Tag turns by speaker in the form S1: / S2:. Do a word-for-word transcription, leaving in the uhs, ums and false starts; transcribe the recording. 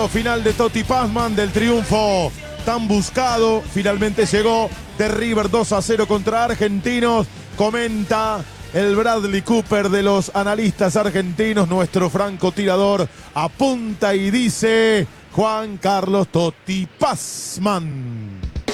S1: Final de Totti Pazman, del triunfo tan buscado, finalmente llegó de River dos a cero contra Argentinos. Comenta el Bradley Cooper de los analistas argentinos, nuestro francotirador, apunta y dice Juan Carlos Totti Pazman.